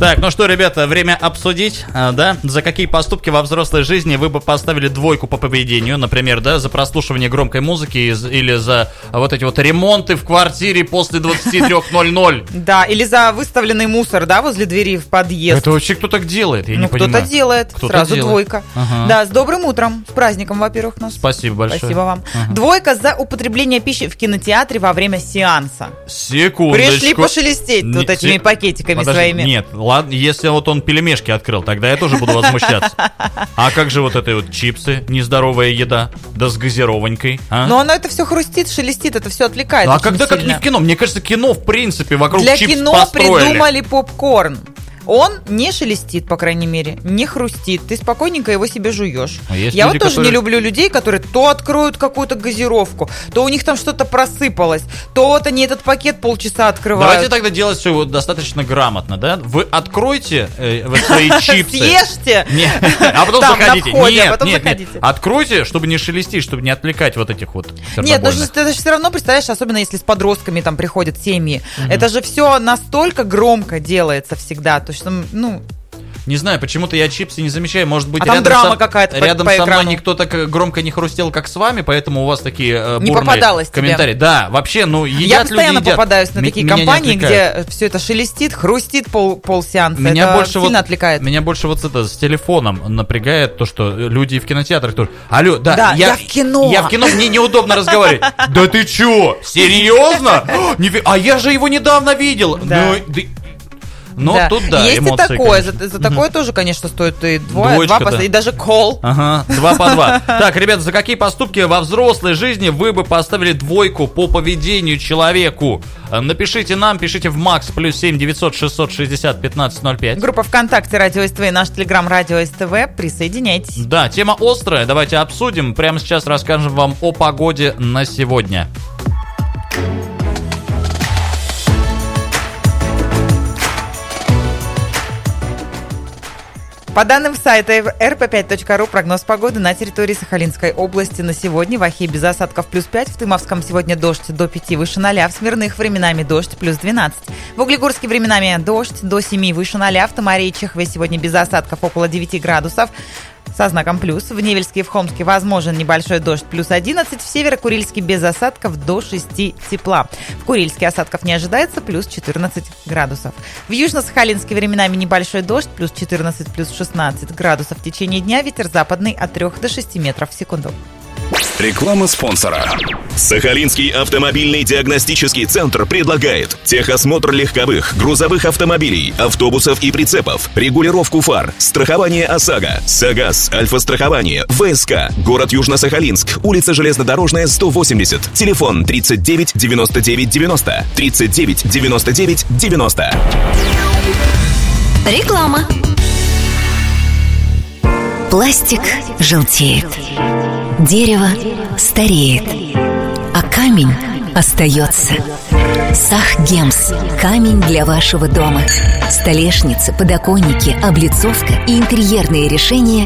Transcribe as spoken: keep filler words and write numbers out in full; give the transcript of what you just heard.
Так, ну что, ребята, время обсудить, да, за какие поступки во взрослой жизни вы бы поставили двойку по поведению, например, да, за прослушивание громкой музыки или за вот эти вот ремонты в квартире после двадцати трёх ноль-ноль. Да, или за выставленный мусор, да, возле двери в подъезд. Это вообще кто так делает, я ну, не кто-то понимаю. делает, кто-то сразу делает. Двойка. Ага. Да, с добрым утром, с праздником, во-первых, нас. Спасибо большое. Спасибо вам. Ага. Двойка за употребление пищи в кинотеатре во время сеанса. Секундочку. Пришли пошелестеть не, вот этими се... пакетиками Подожди, своими. Нет, ладно, если вот он пельмешки открыл, тогда я тоже буду возмущаться. А как же вот это вот чипсы, нездоровая еда, да с газированькой, а? Но оно это все хрустит, шелестит, это все отвлекает. А когда сильно. Как не в кино? Мне кажется, кино в принципе вокруг Для чипс кино построили. Придумали попкорн. Он не шелестит, по крайней мере, не хрустит. Ты спокойненько его себе жуешь. А Я люди, вот тоже которые... не люблю людей, которые то откроют какую-то газировку, то у них там что-то просыпалось, то вот они этот пакет полчаса открывают. Давайте тогда делать все вот достаточно грамотно, да? Вы откройте э, вот свои чипсы. Съешьте. А потом заходите. Нет, потом нет, заходите. нет. Откройте, чтобы не шелестить, чтобы не отвлекать вот этих вот Нет, ну ты же все равно представляешь, особенно если с подростками там приходят семьи, это же все настолько громко делается всегда, то что, ну... Не знаю, почему-то я чипсы не замечаю. Может быть, а там рядом, драма со, какая-то рядом по, по со мной экрану. никто так громко не хрустел, как с вами, поэтому у вас такие э, бурные не попадалось комментарии. Тебе. Да, вообще, ну, едят люди, Я постоянно едят. попадаюсь на М- такие компании, где все это шелестит, хрустит пол, пол сеанса. Меня это больше сильно вот, отвлекает. Меня больше вот это с телефоном напрягает то, что люди в кинотеатрах тоже. Алло, да, да я, я в кино. Я в кино, мне неудобно разговаривать. Да ты чё? Серьезно? А я же его недавно видел. Но да. тут, да, есть эмоции, и такое, конечно. за, за такое mm-hmm. тоже, конечно, стоит и двое, Двоечка, два, да. и даже кол. Ага, два по два. Так, ребята, за какие поступки во взрослой жизни вы бы поставили двойку по поведению человеку? Напишите нам, пишите в Макс плюс семь девятьсот шестьсот шестьдесят пятнадцать ноль пять. Группа ВКонтакте Радио СТВ и наш Телеграм Радио СТВ. Присоединяйтесь. Да, тема острая, давайте обсудим. Прямо сейчас расскажем вам о погоде на сегодня. По данным сайта эр пэ пять точка ру, прогноз погоды на территории Сахалинской области на сегодня. В Ахе без осадков плюс пять, в Тымовском сегодня дождь до пяти выше ноля, в Смирных временами дождь плюс двенадцать. В Углегорске временами дождь до семи выше ноля, в Тамаре и Чехове сегодня без осадков около девяти градусов. Со знаком плюс. В Невельске и в Хомске возможен небольшой дождь плюс одиннадцать. В Северо-Курильске без осадков до шести тепла. В Курильске осадков не ожидается плюс четырнадцать градусов. В Южно-Сахалинске временами небольшой дождь плюс четырнадцать, плюс шестнадцать градусов. В течение дня ветер западный от трёх до шести метров в секунду. Реклама спонсора. Сахалинский автомобильный диагностический центр предлагает техосмотр легковых, грузовых автомобилей, автобусов и прицепов, регулировку фар, страхование ОСАГО, САГАС, Альфа-страхование, ВСК, город Южно-Сахалинск, улица Железнодорожная, сто восемьдесят, телефон тридцать девять девяносто девять девяносто, тридцать девять девяносто девять девяносто. Реклама. Пластик желтеет, дерево стареет, а камень остается. Сахгемс. Камень для вашего дома. Столешницы, подоконники, облицовка и интерьерные решения